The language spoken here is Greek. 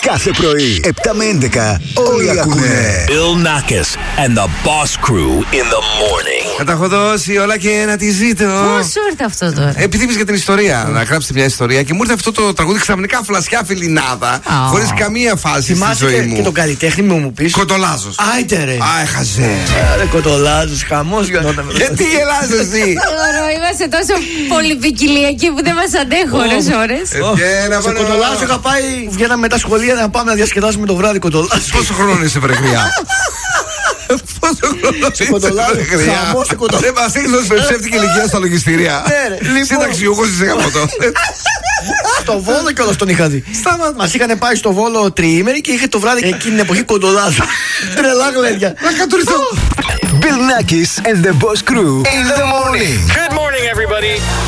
Κάθε πρωί, 7 με 11, όλοι ακούνε. Bill Nackis and the Boss Crew in the morning. Θα τα έχω δώσει όλα και να τη ζήτω. Πώς σου ήρθε αυτό τώρα? Επειδή είπες για την ιστορία, να γράψετε μια ιστορία και μου ήρθε αυτό το τραγούδι ξαφνικά φλασιά φιλινάδα, χωρίς καμία φάση στη ζωή μου. Και τον καλλιτέχνη μου πεις. Κοτολάζος. Άιτε ρε. Έχαζε. Ρε Κοτολάζος, χαμός. Γιατί γελάς εσύ? Τώρα είμαστε τόσο πολυπικιλιακοί που δεν μας αντέχω ώρες. Σε Κοτολάζο είχα πάει, βγαίναμε μετά σχολεία να πάμε να διασκεδάσουμε το βράδυ Κοτολάζο. Πόσο χρόνο είσαι βρεγριά? Πόσο χρόνο είσαι βρεγριά? Χαμός σε Κοτολάζο. Δεν μας έχεις δώσει ψεύτικη ηλικία στα λογιστήρια. Συνταξιούχος είσαι γαμώτο. Στο Βόλο κιόλας τον είχα δει. Μας είχαν πάει στο Βόλο τριήμερη και είχε το βράδυ εκείνη την εποχή Κοτολάζο. Τρελά γλέντια. Να κατουριστώ. Bill Nackis and the Boss Crew in the morning. Good morning, everybody.